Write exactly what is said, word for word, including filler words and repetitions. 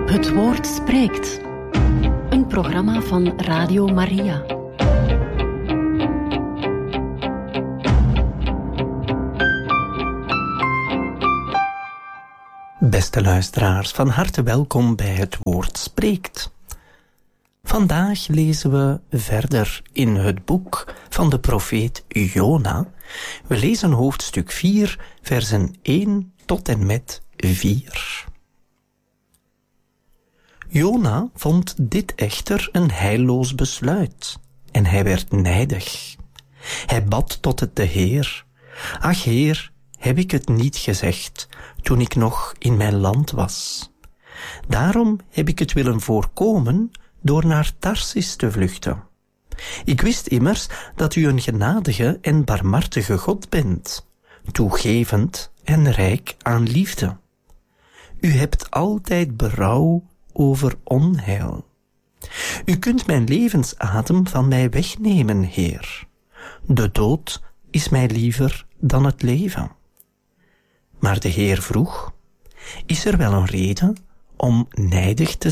Het woord spreekt. Een programma van Radio Maria. Beste luisteraars, van harte welkom bij Het Woord Spreekt. Vandaag lezen we verder in het boek van de profeet Jona. We lezen hoofdstuk vier, versen één tot en met vier. Jona vond dit echter een heilloos besluit en hij werd nijdig. Hij bad tot het de Heer: Ach Heer, heb ik het niet gezegd toen ik nog in mijn land was? Daarom heb ik het willen voorkomen door naar Tarsis te vluchten. Ik wist immers dat u een genadige en barmhartige God bent, toegevend en rijk aan liefde. U hebt altijd berouw over onheil. U kunt mijn levensadem van mij wegnemen, Heer. De dood is mij liever dan het leven. Maar de Heer vroeg: Is er wel een reden om nijdig te